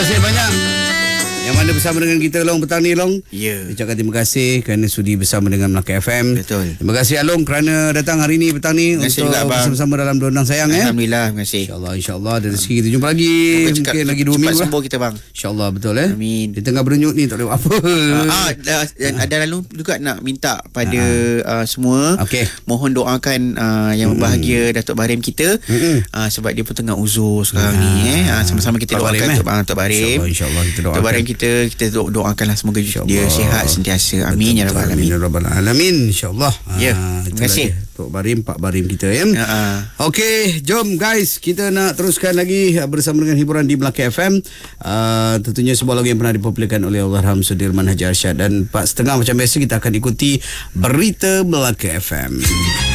kasih banyak yang mana bersama dengan kita Long petang ni Long. Ya. Ucapkan terima kasih kerana sudi bersama dengan Melaka FM. Betul. Terima kasih Along kerana datang hari ni petang ni untuk bersama-sama dalam Dondang Sayang. Alhamdulillah, terima kasih. InsyaAllah ada rezeki kita jumpa lagi. Mungkin lagi 2 minggu sembuh kita bang. InsyaAllah betul Amin. Di tengah berenyut ni tak boleh buat apa. Ada lalu juga nak minta pada semua. Okey. Mohon doakan yang berbahagia Datuk Baharim kita. Sebab dia pun tengah uzur sekarang ni. Sama-sama kita doakan Datuk Baharim. InsyaAllah kita doakan. Datuk Baharim kita doakanlah semoga dia sihat sentiasa. Amin ya rabbal alamin. Amin ya rabbal alamin insyaallah. Ya. Terima kasih Tok Baharim, Pak Baharim kita ya. Okey, jom guys, kita nak teruskan lagi bersama dengan hiburan di Melaka FM. Tentunya sebuah lagu yang pernah dipopularkan oleh Allahyarham Sudirman Haji Arsyad, dan 4.30 macam biasa kita akan ikuti berita Melaka FM.